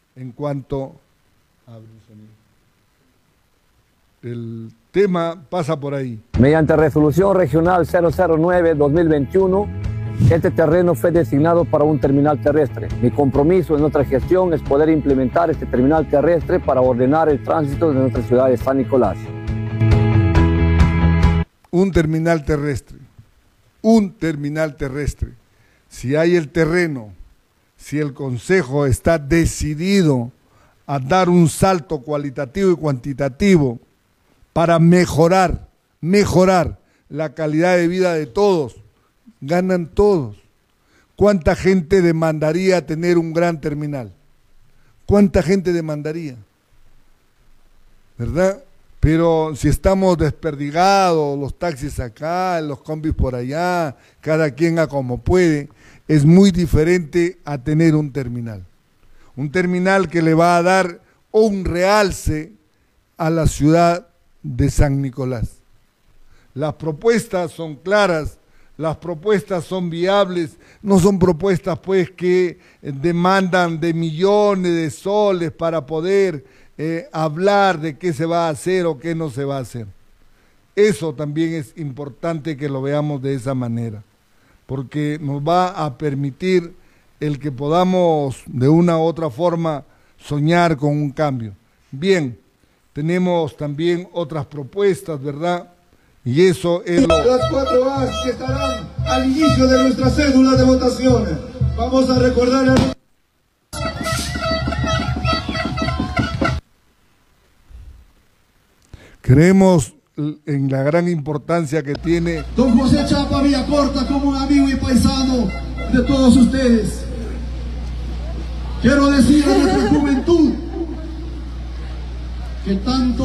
en cuanto a... El tema pasa por ahí. Mediante resolución regional 009-2021, este terreno fue designado para un terminal terrestre. Mi compromiso en nuestra gestión es poder implementar este terminal terrestre para ordenar el tránsito de nuestra ciudad de San Nicolás. Un terminal terrestre. Un terminal terrestre. Si hay el terreno, si el Consejo está decidido a dar un salto cualitativo y cuantitativo para mejorar la calidad de vida de todos, ganan todos. ¿Cuánta gente demandaría tener un gran terminal? ¿Cuánta gente demandaría? ¿Verdad? Pero si estamos desperdigados, los taxis acá, los combis por allá, cada quien a como puede, es muy diferente a tener un terminal. Un terminal que le va a dar un realce a la ciudad de San Nicolás. Las propuestas son claras, las propuestas son viables, no son propuestas pues que demandan de millones de soles para poder hablar de qué se va a hacer o qué no se va a hacer. Eso también es importante que lo veamos de esa manera, porque nos va a permitir el que podamos de una u otra forma soñar con un cambio. Bien, tenemos también otras propuestas, ¿verdad? Y eso es lo... Las 4 A's que estarán al inicio de nuestra cédula de votaciones. Vamos a recordar a... Creemos en la gran importancia que tiene... Don José Chapa Villacorta, como un amigo y paisano de todos ustedes. Quiero decir a nuestra juventud que tanto...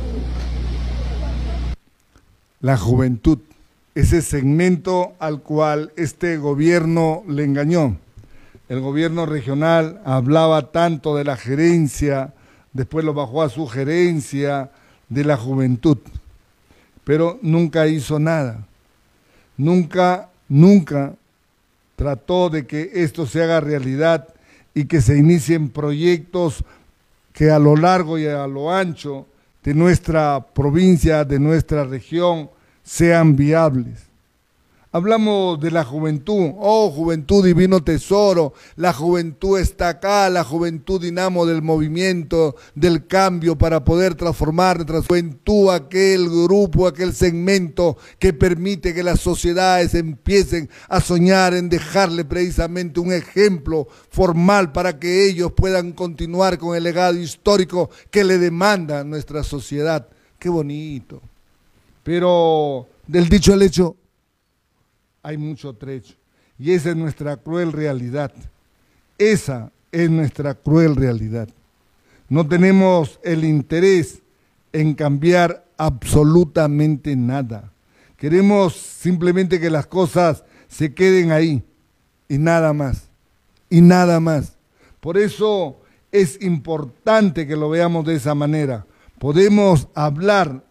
La juventud, ese segmento al cual este gobierno le engañó. El gobierno regional hablaba tanto de la gerencia, después lo bajó a su gerencia de la juventud, pero nunca hizo nada. Nunca trató de que esto se haga realidad y que se inicien proyectos que a lo largo y a lo ancho de nuestra provincia, de nuestra región, sean viables. Hablamos de la juventud, oh juventud divino tesoro, la juventud está acá, la juventud dinamo del movimiento, del cambio para poder transformar nuestra juventud, aquel grupo, aquel segmento que permite que las sociedades empiecen a soñar en dejarle precisamente un ejemplo formal para que ellos puedan continuar con el legado histórico que le demanda nuestra sociedad. Qué bonito. Pero del dicho al hecho hay mucho trecho, y esa es nuestra cruel realidad. Esa es nuestra cruel realidad. No tenemos el interés en cambiar absolutamente nada. Queremos simplemente que las cosas se queden ahí y nada más, y nada más. Por eso es importante que lo veamos de esa manera. Podemos hablar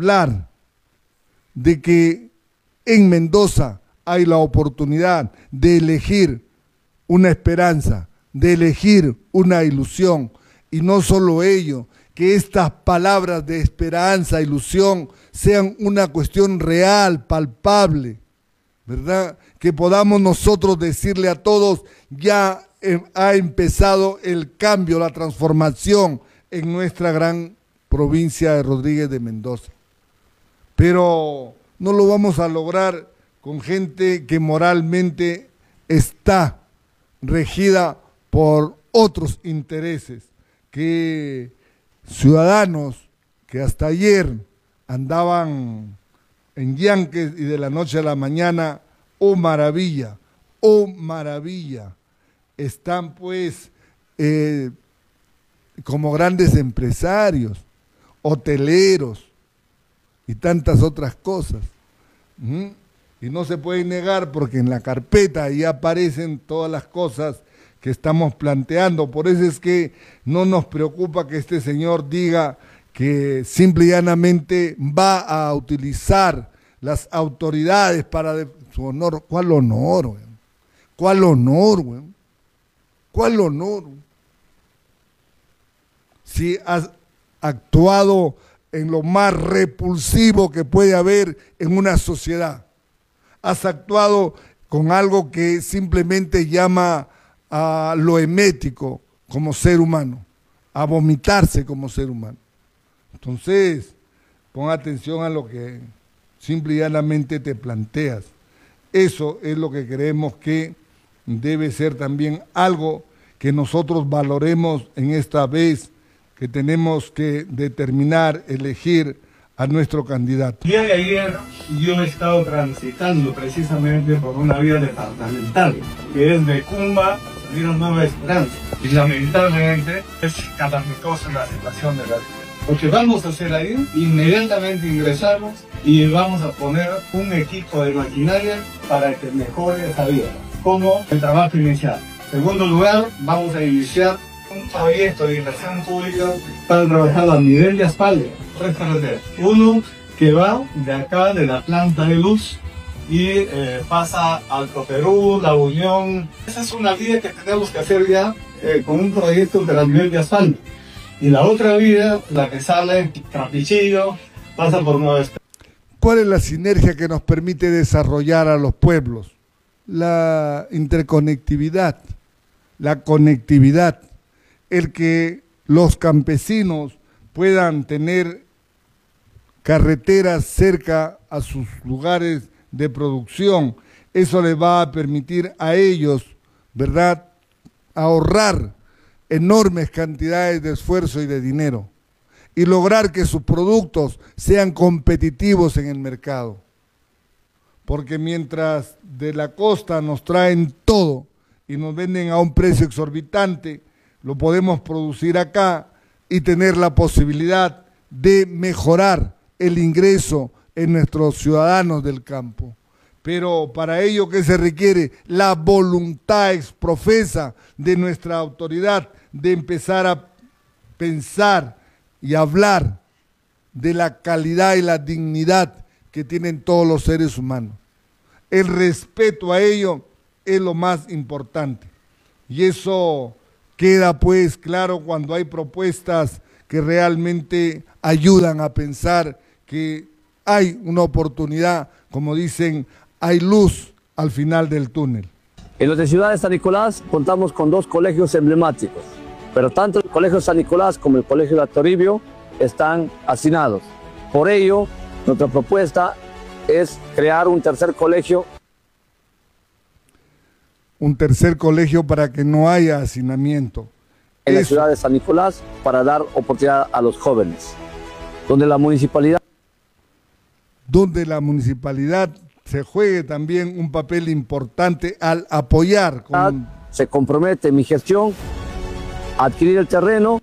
de que en Mendoza hay la oportunidad de elegir una esperanza, de elegir una ilusión, y no solo ello, que estas palabras de esperanza, ilusión, sean una cuestión real, palpable, ¿verdad? Que podamos nosotros decirle a todos, ya ha empezado el cambio, la transformación en nuestra gran provincia de Rodríguez de Mendoza. Pero no lo vamos a lograr con gente que moralmente está regida por otros intereses, que ciudadanos que hasta ayer andaban en Yanques y de la noche a la mañana, oh maravilla, están pues como grandes empresarios, hoteleros y tantas otras cosas. Y no se puede negar porque en la carpeta ahí aparecen todas las cosas que estamos planteando. Por eso es que no nos preocupa que este señor diga que simple y llanamente va a utilizar las autoridades para su honor. ¿Cuál honor, güey? ¿Cuál honor, güey? ¿Cuál honor? si has actuado en lo más repulsivo que puede haber en una sociedad. Has actuado con algo que simplemente llama a lo emético como ser humano, a vomitarse como ser humano. Entonces, pon atención a lo que simple y llanamente te planteas. Eso es lo que creemos que debe ser también algo que nosotros valoremos en esta vez que tenemos que determinar, elegir a nuestro candidato. El día de ayer yo he estado transitando precisamente por una vía departamental, que es de Cumba, Río Nueva Esperanza. Y lamentablemente es calamitosa la situación de la vía. Lo que vamos a hacer ahí, inmediatamente ingresamos y vamos a poner un equipo de maquinaria para que mejore esa vía, como el trabajo inicial. En segundo lugar, vamos a iniciar un proyecto de inversión pública para trabajar a nivel de asfalto, tres carreteras. Uno que va de acá, de la planta de luz, y pasa Alto Perú, La Unión. Esa es una vía que tenemos que hacer ya con un proyecto de nivel de asfalto. Y la otra vía, la que sale Trapichillo, pasa por Nueva Esperanza. ¿Cuál es la sinergia que nos permite desarrollar a los pueblos? La interconectividad, la conectividad, el que los campesinos puedan tener carreteras cerca a sus lugares de producción. Eso les va a permitir a ellos, ¿verdad?, ahorrar enormes cantidades de esfuerzo y de dinero y lograr que sus productos sean competitivos en el mercado. Porque mientras de la costa nos traen todo y nos venden a un precio exorbitante, lo podemos producir acá y tener la posibilidad de mejorar el ingreso en nuestros ciudadanos del campo. Pero para ello, ¿qué se requiere? La voluntad exprofesa de nuestra autoridad de empezar a pensar y hablar de la calidad y la dignidad que tienen todos los seres humanos. El respeto a ello es lo más importante. Y eso queda pues claro cuando hay propuestas que realmente ayudan a pensar que hay una oportunidad, como dicen, hay luz al final del túnel. En la ciudad de San Nicolás contamos con dos colegios emblemáticos, pero tanto el Colegio San Nicolás como el Colegio de Toribio están hacinados. Por ello, nuestra propuesta es crear un tercer colegio. Un tercer colegio para que no haya hacinamiento. En la ciudad de San Nicolás para dar oportunidad a los jóvenes, donde la municipalidad se juegue también un papel importante al apoyar. Se compromete en mi gestión a adquirir el terreno.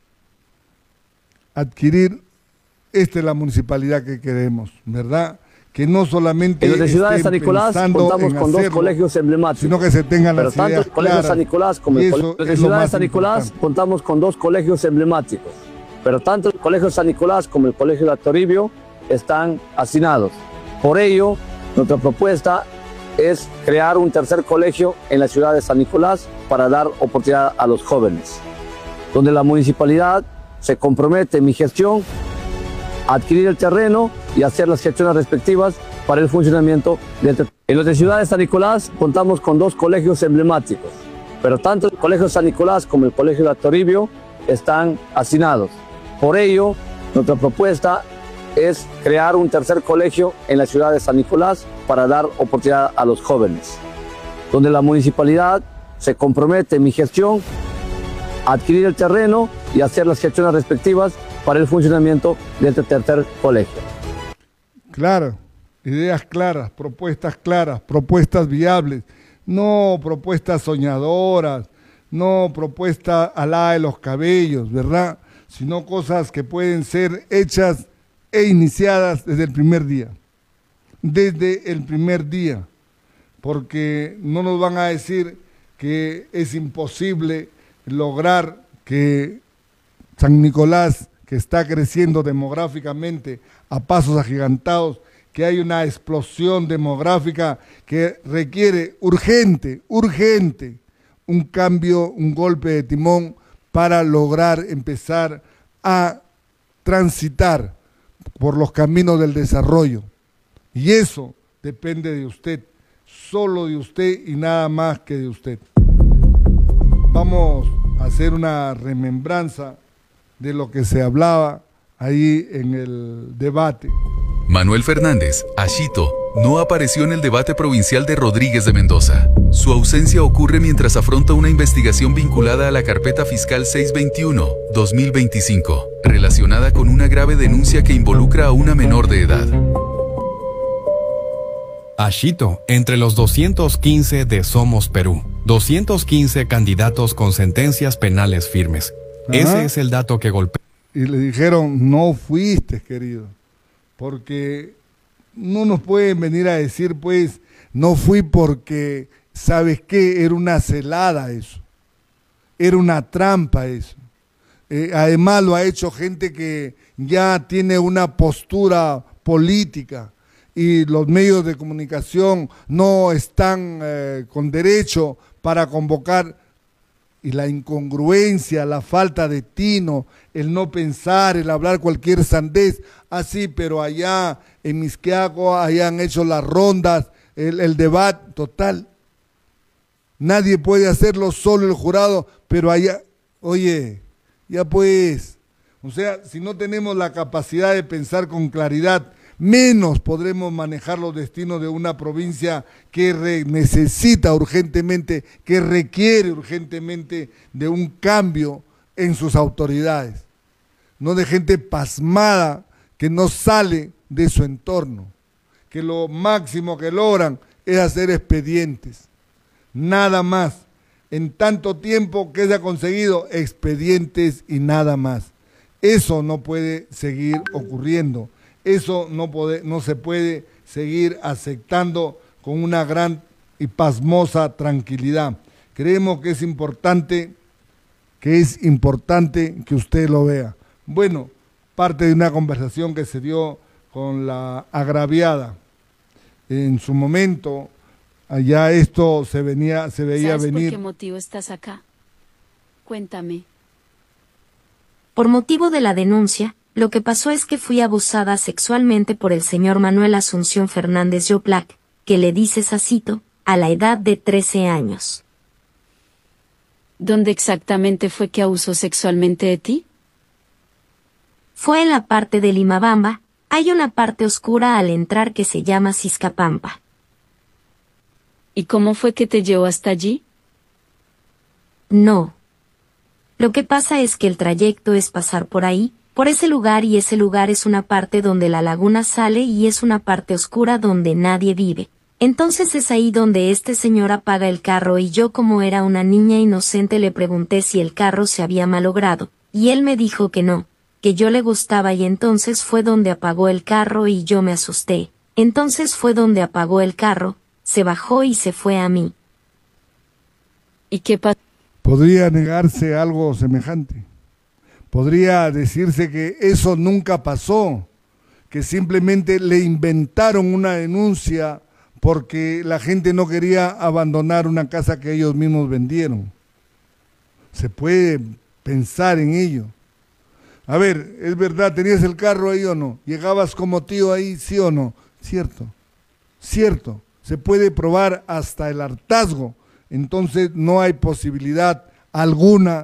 Adquirir, esta es la municipalidad que queremos, ¿verdad? Que no solamente en la ciudad de San Nicolás contamos con dos colegios emblemáticos, sino que se tengan las ideas claras. Tanto el Colegio San Nicolás como el Colegio de la ciudad de San Nicolás contamos con dos colegios emblemáticos, pero tanto el Colegio San Nicolás como el Colegio de Toribio están hacinados. Por ello, nuestra propuesta es crear un tercer colegio en la ciudad de San Nicolás para dar oportunidad a los jóvenes, donde la municipalidad se compromete en mi gestión a adquirir el terreno y hacer las gestiones respectivas para el funcionamiento del terreno. En la ciudad de San Nicolás contamos con dos colegios emblemáticos, pero tanto el Colegio San Nicolás como el Colegio de Toribio están hacinados. Por ello, nuestra propuesta es crear un tercer colegio en la ciudad de San Nicolás para dar oportunidad a los jóvenes, donde la municipalidad se compromete en mi gestión a adquirir el terreno y hacer las gestiones respectivas para el funcionamiento de este tercer colegio. Claro, ideas claras, propuestas viables, no propuestas soñadoras, no propuestas alá de los cabellos, ¿verdad? Sino cosas que pueden ser hechas e iniciadas desde el primer día, porque no nos van a decir que es imposible lograr que San Nicolás, que está creciendo demográficamente a pasos agigantados, que hay una explosión demográfica que requiere urgente, un cambio, un golpe de timón para lograr empezar a transitar por los caminos del desarrollo. Y eso depende de usted, solo de usted y nada más que de usted. Vamos a hacer una remembranza de lo que se hablaba ahí en el debate. Manuel Fernández, Ashito, no apareció en el debate provincial de Rodríguez de Mendoza. Su ausencia ocurre mientras afronta una investigación vinculada a la carpeta fiscal 621-2025, relacionada con una grave denuncia que involucra a una menor de edad. Ashito, entre los 215 de Somos Perú, 215 candidatos con sentencias penales firmes. Ese es el dato que golpea. Y le dijeron, no fuiste, querido, porque no nos pueden venir a decir, pues, no fui porque, ¿sabes qué? Era una celada eso, era una trampa eso. Además lo ha hecho gente que ya tiene una postura política y los medios de comunicación no están con derecho para convocar. Y la incongruencia, la falta de tino, el no pensar, el hablar cualquier sandez, así, pero allá en Misquiaco hayan hecho las rondas, el debate total. Nadie puede hacerlo, solo el jurado, pero allá, oye, ya pues, o sea, si no tenemos la capacidad de pensar con claridad, menos podremos manejar los destinos de una provincia que necesita urgentemente, que requiere urgentemente de un cambio en sus autoridades, no de gente pasmada que no sale de su entorno, que lo máximo que logran es hacer expedientes, nada más. En tanto tiempo que se ha conseguido expedientes y nada más. Eso no puede seguir ocurriendo. Eso no se puede seguir aceptando con una gran y pasmosa tranquilidad. Creemos que es importante que usted lo vea. Bueno, parte de una conversación que se dio con la agraviada. En su momento, allá esto se veía ¿Sabes venir. por qué motivo estás acá? Cuéntame. Por motivo de la denuncia, lo que pasó es que fui abusada sexualmente por el señor Manuel Asunción Fernández Yoplac, que le dice Sacito, a la edad de 13 años. ¿Dónde exactamente fue que abusó sexualmente de ti? Fue en la parte de Limabamba. Hay una parte oscura al entrar que se llama Ciscapampa. ¿Y cómo fue que te llevó hasta allí? No. Lo que pasa es que el trayecto es pasar por ahí, por ese lugar, y ese lugar es una parte donde la laguna sale y es una parte oscura donde nadie vive. Entonces es ahí donde este señor apaga el carro y yo, como era una niña inocente, le pregunté si el carro se había malogrado, y él me dijo que no, que yo le gustaba, y entonces fue donde apagó el carro y yo me asusté. Entonces fue donde apagó el carro, se bajó y se fue a mí. ¿Y qué pasó? ¿Podría negarse algo semejante? Podría decirse que eso nunca pasó, que simplemente le inventaron una denuncia porque la gente no quería abandonar una casa que ellos mismos vendieron. Se puede pensar en ello. A ver, ¿es verdad? ¿Tenías el carro ahí o no? ¿Llegabas como tío ahí, sí o no? Cierto, cierto. Se puede probar hasta el hartazgo. Entonces no hay posibilidad alguna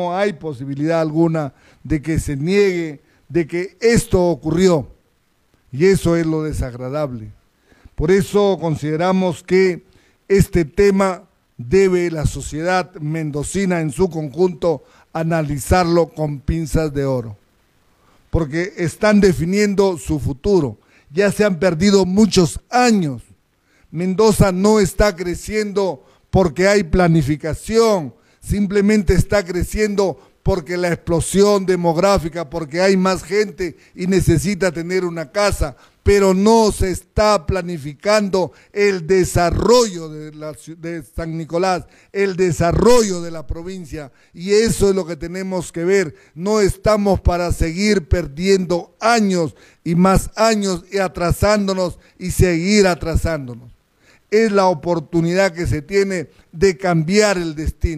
de que se niegue de que esto ocurrió. Y eso es lo desagradable. Por eso consideramos que este tema debe la sociedad mendocina en su conjunto analizarlo con pinzas de oro. Porque están definiendo su futuro. Ya se han perdido muchos años. Mendoza no está creciendo porque hay planificación, simplemente está creciendo porque la explosión demográfica, porque hay más gente y necesita tener una casa, pero no se está planificando el desarrollo de San Nicolás, el desarrollo de la provincia, y eso es lo que tenemos que ver. No estamos para seguir perdiendo años y más años y atrasándonos y seguir atrasándonos. Es la oportunidad que se tiene de cambiar el destino,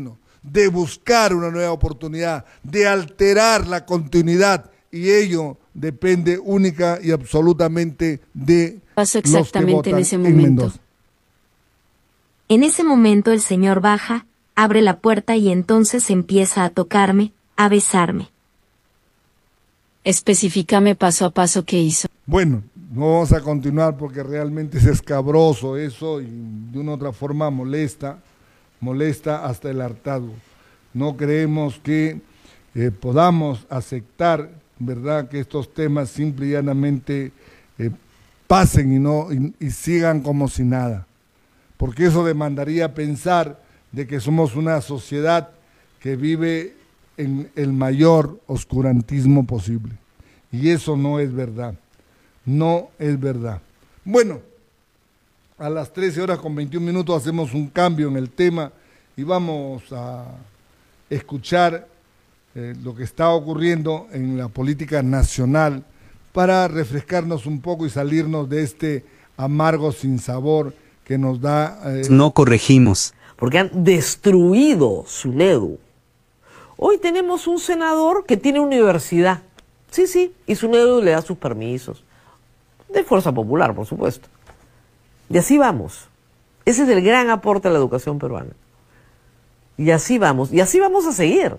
de buscar una nueva oportunidad, de alterar la continuidad, y ello depende única y absolutamente de Pasó los que exactamente votan en ese en momento. Mendoza. En ese momento el señor baja, abre la puerta y entonces empieza a tocarme, a besarme. Específicame paso a paso qué hizo. Bueno, no vamos a continuar porque realmente es escabroso eso y de una u otra forma molesta hasta el hartazgo. No creemos que podamos aceptar, ¿verdad?, que estos temas simple y llanamente pasen y sigan como si nada, porque eso demandaría pensar de que somos una sociedad que vive en el mayor oscurantismo posible, y eso no es verdad, no es verdad. Bueno, a las 13:21 hacemos un cambio en el tema y vamos a escuchar lo que está ocurriendo en la política nacional para refrescarnos un poco y salirnos de este amargo sinsabor que nos da... No corregimos. Porque han destruido SUNEDU. Hoy tenemos un senador que tiene universidad. Sí, y SUNEDU le da sus permisos. De Fuerza Popular, por supuesto. Y así vamos. Ese es el gran aporte a la educación peruana. Y así vamos a seguir.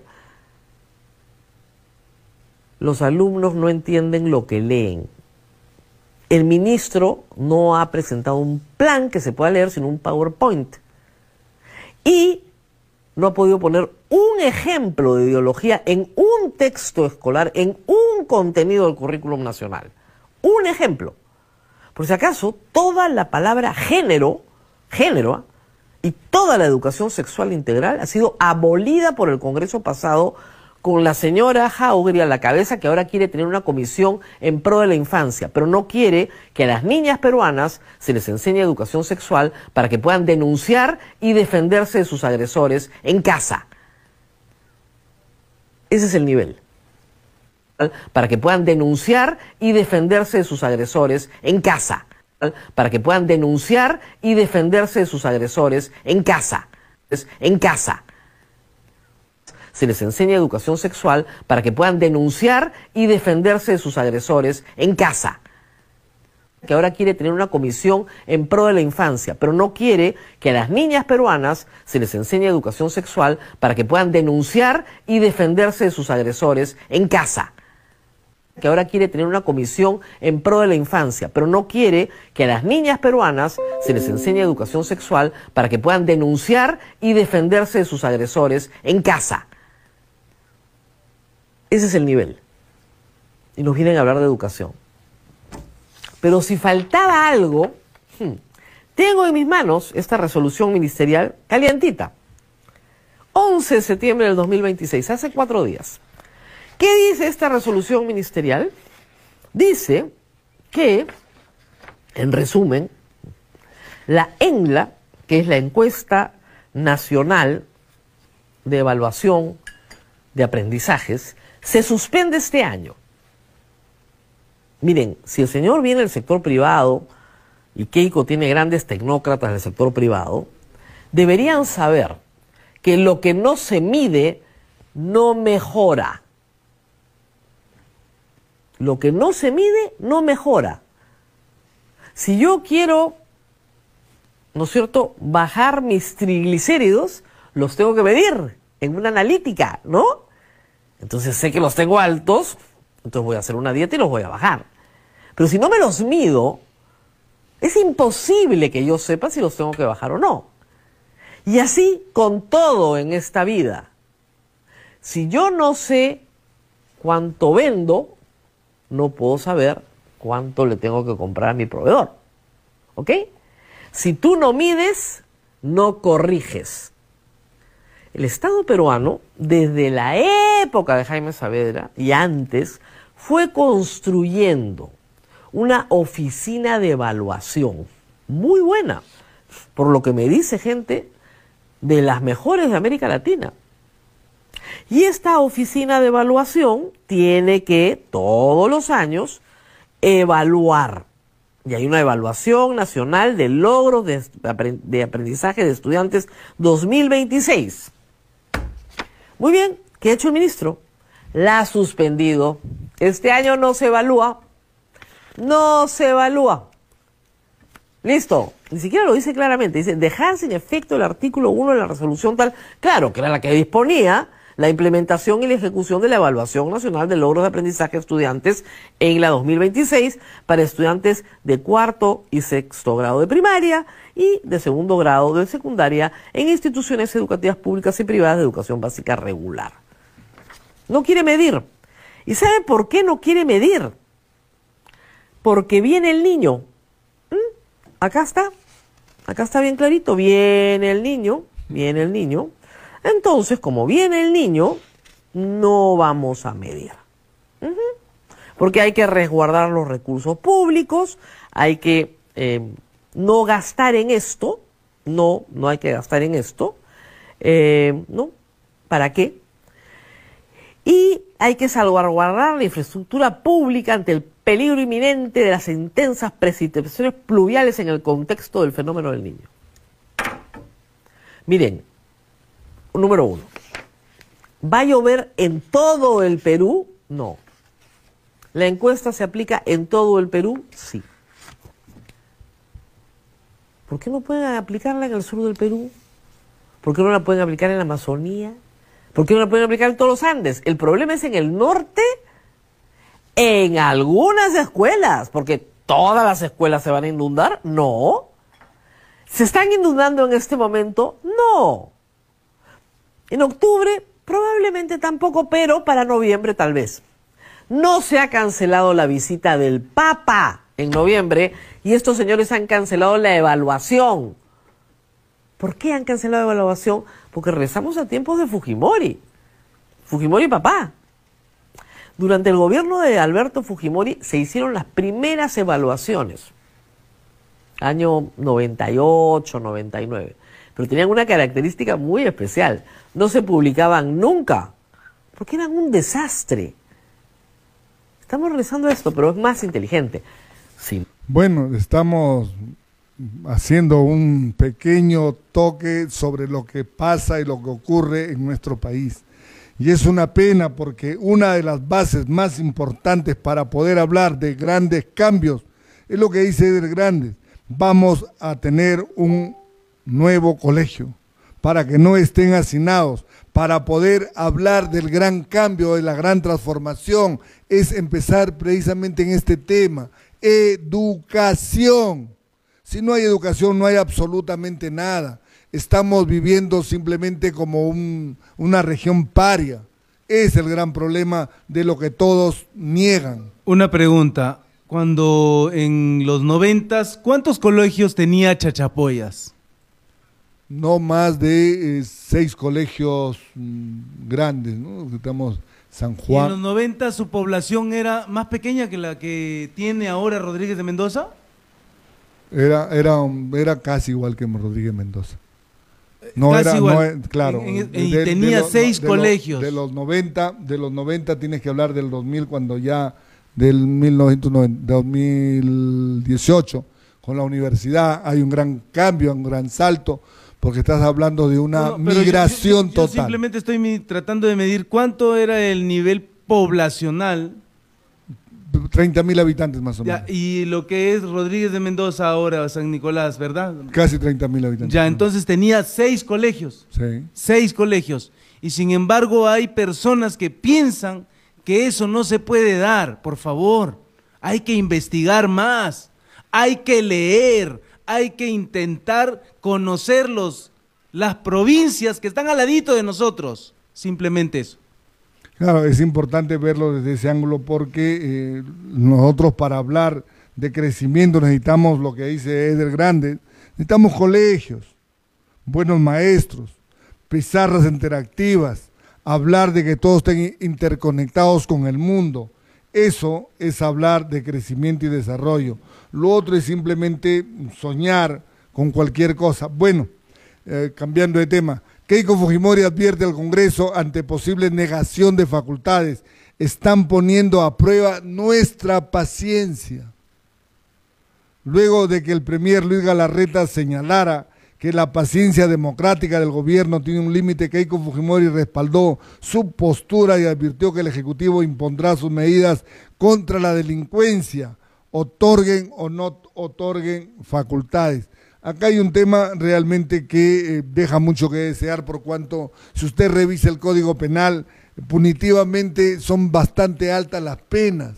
Los alumnos no entienden lo que leen. El ministro no ha presentado un plan que se pueda leer, sino un PowerPoint. Y no ha podido poner un ejemplo de ideología en un texto escolar, en un contenido del currículum nacional. Un ejemplo. Por si acaso, toda la palabra género, y toda la educación sexual integral ha sido abolida por el Congreso pasado, con la señora Jauregui a la cabeza, que ahora quiere tener una comisión en pro de la infancia, pero no quiere que a las niñas peruanas se les enseñe educación sexual para que puedan denunciar y defenderse de sus agresores en casa. Ese es el nivel. Para que puedan denunciar y defenderse de sus agresores en casa. Para que puedan denunciar y defenderse de sus agresores en casa. En casa. Se les enseña educación sexual para que puedan denunciar y defenderse de sus agresores en casa. Que ahora quiere tener una comisión en pro de la infancia, pero no quiere que a las niñas peruanas se les enseñe educación sexual para que puedan denunciar y defenderse de sus agresores en casa. Que ahora quiere tener una comisión en pro de la infancia, pero no quiere que a las niñas peruanas se les enseñe educación sexual para que puedan denunciar y defenderse de sus agresores en casa. Ese es el nivel. Y nos vienen a hablar de educación. Pero si faltaba algo, tengo en mis manos esta resolución ministerial calientita. 11 de septiembre del 2026, hace 4 días. ¿Qué dice esta resolución ministerial? Dice que, en resumen, la ENLA, que es la Encuesta Nacional de Evaluación de Aprendizajes, se suspende este año. Miren, si el señor viene del sector privado y Keiko tiene grandes tecnócratas del sector privado, deberían saber que lo que no se mide no mejora. Lo que no se mide no mejora. Si yo quiero, ¿no es cierto?, bajar mis triglicéridos, los tengo que medir en una analítica, ¿no? Entonces sé que los tengo altos, entonces voy a hacer una dieta y los voy a bajar. Pero si no me los mido, es imposible que yo sepa si los tengo que bajar o no. Y así con todo en esta vida. Si yo no sé cuánto vendo, no puedo saber cuánto le tengo que comprar a mi proveedor. ¿Ok? Si tú no mides, no corriges. El Estado peruano, desde la época de Jaime Saavedra y antes, fue construyendo una oficina de evaluación muy buena, por lo que me dice gente de las mejores de América Latina. Y esta oficina de evaluación tiene que, todos los años, evaluar. Y hay una evaluación nacional de logros de aprendizaje de estudiantes 2026. Muy bien, ¿qué ha hecho el ministro? La ha suspendido. Este año no se evalúa. No se evalúa. Listo. Ni siquiera lo dice claramente. Dice, dejar sin efecto el artículo 1 de la resolución tal. Claro, que era la que disponía la implementación y la ejecución de la Evaluación Nacional de Logros de Aprendizaje de Estudiantes en la 2026 para estudiantes de 4º y 6º grado de primaria y de 2º grado de secundaria en instituciones educativas públicas y privadas de educación básica regular. No quiere medir. ¿Y sabe por qué no quiere medir? Porque viene el niño. Acá está bien clarito, viene el niño. Entonces, como viene el niño, no vamos a medir. Porque hay que resguardar los recursos públicos, hay que no gastar en esto, no hay que gastar en esto, ¿no? ¿Para qué? Y hay que salvaguardar la infraestructura pública ante el peligro inminente de las intensas precipitaciones pluviales en el contexto del fenómeno del Niño. Miren, número 1, ¿va a llover en todo el Perú? No. ¿La encuesta se aplica en todo el Perú? Sí. ¿Por qué no pueden aplicarla en el sur del Perú? ¿Por qué no la pueden aplicar en la Amazonía? ¿Por qué no la pueden aplicar en todos los Andes? El problema es en el norte, en algunas escuelas, porque todas las escuelas se van a inundar. No. ¿Se están inundando en este momento? No. En octubre probablemente tampoco, pero para noviembre tal vez. No se ha cancelado la visita del Papa en noviembre y estos señores han cancelado la evaluación. ¿Por qué han cancelado la evaluación? Porque regresamos a tiempos de Fujimori. Fujimori papá. Durante el gobierno de Alberto Fujimori se hicieron las primeras evaluaciones. Año 98, 99. Pero tenían una característica muy especial. No se publicaban nunca, porque eran un desastre. Estamos regresando a esto, pero es más inteligente. Sí. Bueno, estamos haciendo un pequeño toque sobre lo que pasa y lo que ocurre en nuestro país. Y es una pena porque una de las bases más importantes para poder hablar de grandes cambios es lo que dice Eder Grandes. Vamos a tener un nuevo colegio para que no estén hacinados, para poder hablar del gran cambio, de la gran transformación, es empezar precisamente en este tema, educación. Si no hay educación no hay absolutamente nada. Estamos viviendo simplemente como una región paria. Es el gran problema de lo que todos niegan. Una pregunta, cuando en los 90, ¿cuántos colegios tenía Chachapoyas? No más de 6 colegios grandes, ¿no? Estamos San Juan. ¿Y en los 90 su población era más pequeña que la que tiene ahora Rodríguez de Mendoza? Era casi igual que Rodríguez Mendoza. No casi era, igual. No, claro. Y tenía 6 colegios. De los 90 tienes que hablar del 2000, cuando ya del 2018 con la universidad hay un gran cambio, un gran salto, porque estás hablando de una migración total. Yo simplemente estoy tratando de medir cuánto era el nivel poblacional. 30.000 habitantes más o menos. Ya, y lo que es Rodríguez de Mendoza ahora, San Nicolás, ¿verdad? Casi 30.000 habitantes. Ya, entonces tenía 6 colegios. Sí. 6 colegios. Y sin embargo hay personas que piensan que eso no se puede dar. Por favor, hay que investigar más, hay que leer, hay que intentar conocer las provincias que están al ladito de nosotros. Simplemente eso. Claro, es importante verlo desde ese ángulo porque nosotros para hablar de crecimiento necesitamos lo que dice Eder Grandes, necesitamos colegios, buenos maestros, pizarras interactivas, hablar de que todos estén interconectados con el mundo. Eso es hablar de crecimiento y desarrollo. Lo otro es simplemente soñar con cualquier cosa. Bueno, cambiando de tema, Keiko Fujimori advierte al Congreso ante posible negación de facultades. Están poniendo a prueba nuestra paciencia. Luego de que el premier Luis Galarreta señalara que la paciencia democrática del gobierno tiene un límite. Keiko Fujimori respaldó su postura y advirtió que el Ejecutivo impondrá sus medidas contra la delincuencia, otorguen o no otorguen facultades. Acá hay un tema realmente que deja mucho que desear, por cuanto, si usted revisa el Código Penal, punitivamente son bastante altas las penas,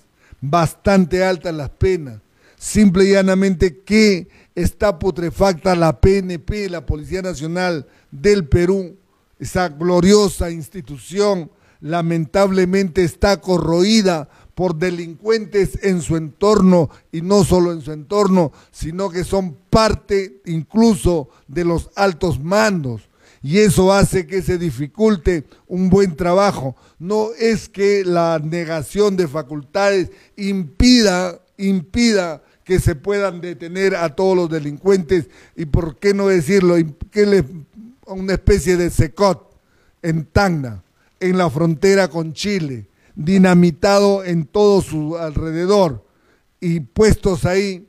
simple y llanamente que está putrefacta la PNP, la Policía Nacional del Perú, esa gloriosa institución, lamentablemente está corroída por delincuentes en su entorno, y no solo en su entorno, sino que son parte incluso de los altos mandos, y eso hace que se dificulte un buen trabajo. No es que la negación de facultades impida que se puedan detener a todos los delincuentes, y por qué no decirlo, una especie de secot en Tacna, en la frontera con Chile, dinamitado en todo su alrededor, y puestos ahí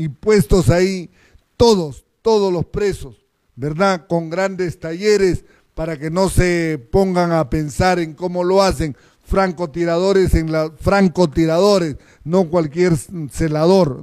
todos los presos, ¿verdad? Con grandes talleres para que no se pongan a pensar en cómo lo hacen, francotiradores, no cualquier celador,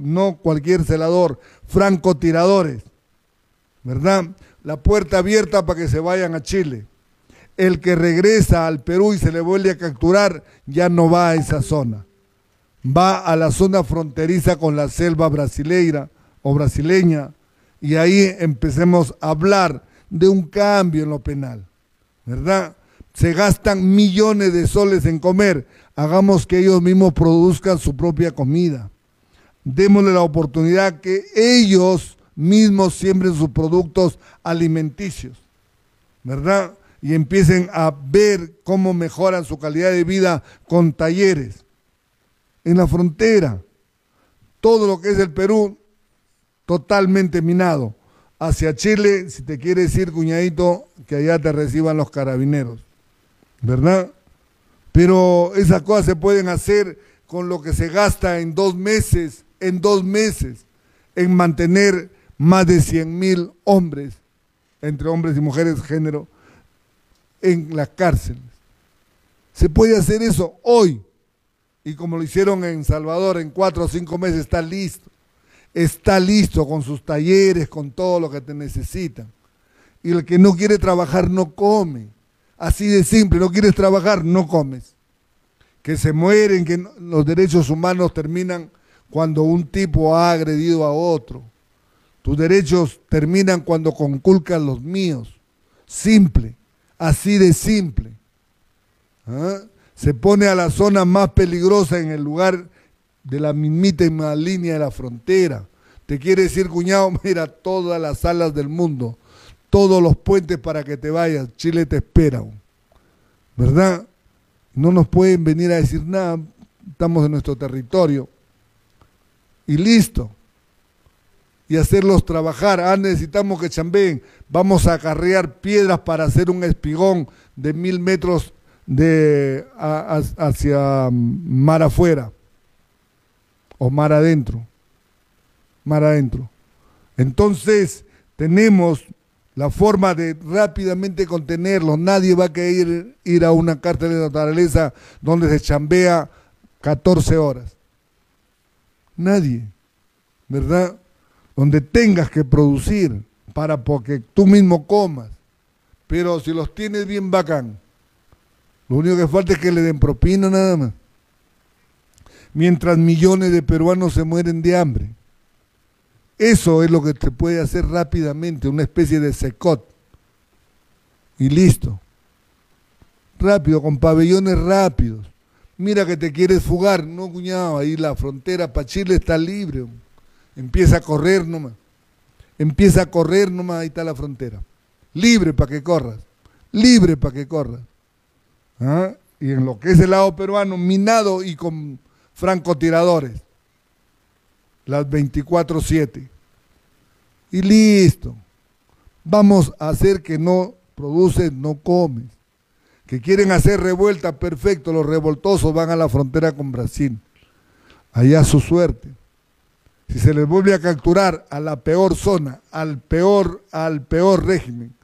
francotiradores, ¿verdad? La puerta abierta para que se vayan a Chile. El que regresa al Perú y se le vuelve a capturar ya no va a esa zona, va a la zona fronteriza con la selva brasileira o brasileña, y ahí empecemos a hablar de un cambio en lo penal, ¿verdad? Se gastan millones de soles en comer, hagamos que ellos mismos produzcan su propia comida, démosle la oportunidad que ellos mismos siembren sus productos alimenticios, ¿verdad? Y empiecen a ver cómo mejoran su calidad de vida con talleres. En la frontera, todo lo que es el Perú, totalmente minado. Hacia Chile, si te quieres ir, cuñadito, que allá te reciban los carabineros, ¿verdad? Pero esas cosas se pueden hacer con lo que se gasta en 2 meses, en mantener más de 100,000 hombres, entre hombres y mujeres, género, en las cárceles. Se puede hacer eso hoy, y como lo hicieron en Salvador, en 4 o 5 meses está listo con sus talleres, con todo lo que te necesitan. Y el que no quiere trabajar no come, así de simple. No quieres trabajar, no comes. Que se mueren, que los derechos humanos terminan cuando un tipo ha agredido a otro. Tus derechos terminan cuando conculcan los míos. Simple. Así de simple. ¿Ah? Se pone a la zona más peligrosa en el lugar de la mismísima línea de la frontera. Te quiere decir, cuñado, mira todas las salas del mundo, todos los puentes para que te vayas, Chile te espera, ¿verdad? No nos pueden venir a decir nada, estamos en nuestro territorio y listo. Y hacerlos trabajar. Necesitamos que chambeen. Vamos a acarrear piedras para hacer un espigón de 1000 metros hacia mar afuera o mar adentro. Entonces tenemos la forma de rápidamente contenerlos. Nadie va a querer ir a una cárcel de naturaleza donde se chambea 14 horas. Nadie, ¿verdad? Donde tengas que producir para porque tú mismo comas. Pero si los tienes bien bacán, lo único que falta es que le den propina nada más. Mientras millones de peruanos se mueren de hambre. Eso es lo que te puede hacer rápidamente, una especie de secot. Y listo. Rápido, con pabellones rápidos. Mira que te quieres fugar. No, cuñado, ahí la frontera para Chile está libre. Empieza a correr nomás, ahí está la frontera. Libre para que corras. ¿Ah? Y en lo que es el lado peruano, minado y con francotiradores. Las 24/7. Y listo. Vamos a hacer que no produces, no comes. Que quieren hacer revuelta, perfecto. Los revoltosos van a la frontera con Brasil. Allá su suerte. si se les vuelve a capturar a la peor zona, al peor régimen,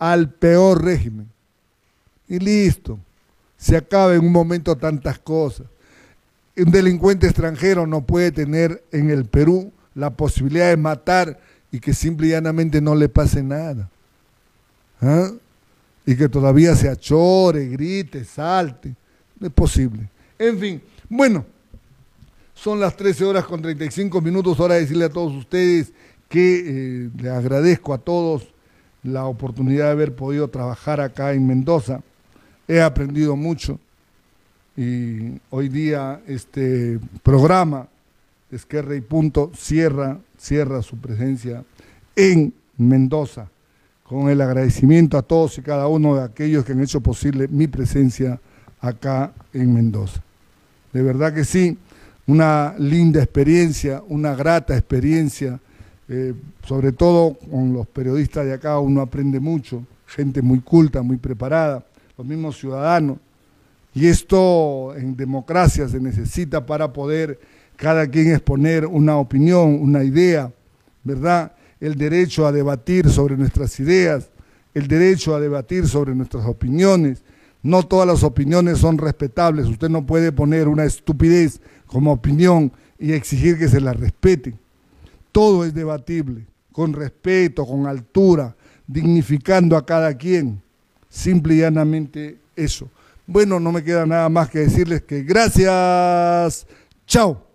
y listo, se acaba en un momento tantas cosas. Un delincuente extranjero no puede tener en el Perú la posibilidad de matar y que simple y llanamente no le pase nada. ¿Ah? Y que todavía se achore, grite, salte. No es posible. En fin, bueno, son las 13 horas con 35 minutos, hora de decirle a todos ustedes que les agradezco a todos la oportunidad de haber podido trabajar acá en Mendoza. He aprendido mucho y hoy día este programa Esquerra y Punto cierra su presencia en Mendoza, con el agradecimiento a todos y cada uno de aquellos que han hecho posible mi presencia acá en Mendoza. De verdad que sí, una linda experiencia, una grata experiencia, sobre todo con los periodistas de acá uno aprende mucho, gente muy culta, muy preparada, los mismos ciudadanos, y esto en democracia se necesita para poder cada quien exponer una opinión, una idea, ¿verdad? El derecho a debatir sobre nuestras ideas, el derecho a debatir sobre nuestras opiniones. No todas las opiniones son respetables, usted no puede poner una estupidez como opinión y exigir que se la respete. Todo es debatible, con respeto, con altura, dignificando a cada quien. Simple y llanamente eso. Bueno, no me queda nada más que decirles que gracias. Chao.